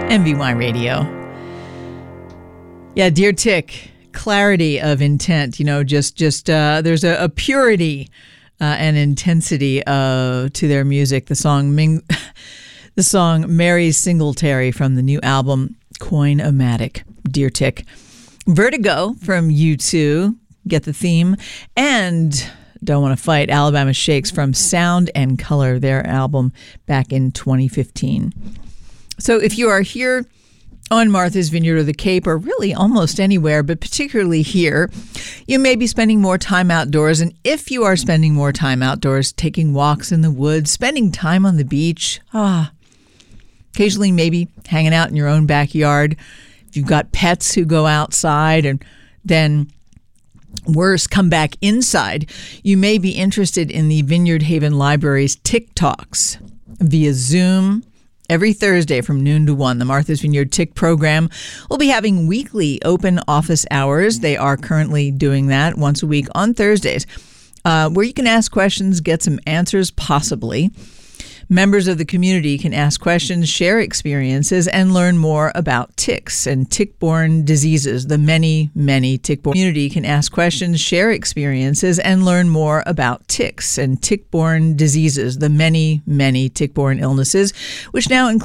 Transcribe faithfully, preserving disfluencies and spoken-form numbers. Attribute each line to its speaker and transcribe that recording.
Speaker 1: M B Y Radio. Yeah, Dear Tick, clarity of intent. You know, just just uh, there's a, a purity uh, and intensity uh, to their music. The song Ming, the song Mary Singletary from the new album Coin-O-Matic. Dear Tick. Vertigo from U two. Get the theme. And Don't Want to Fight, Alabama Shakes from Sound and Color, their album back in twenty fifteen. So if you are here on Martha's Vineyard or the Cape, or really almost anywhere, but particularly here, you may be spending more time outdoors. And if you are spending more time outdoors, taking walks in the woods, spending time on the beach, ah, occasionally maybe hanging out in your own backyard. If you've got pets who go outside and then worse, come back inside, you may be interested in the Vineyard Haven Library's Tick Talks via Zoom. Every Thursday from noon to one, the Martha's Vineyard Tick program will be having weekly open office hours. They are currently doing that once a week on Thursdays, uh, where you can ask questions, get some answers possibly. Members of the community can ask questions, share experiences, and learn more about ticks and tick-borne diseases. The many, many tick-borne community can ask questions, share experiences, and learn more about ticks and tick-borne diseases. The many, many tick-borne illnesses, which now include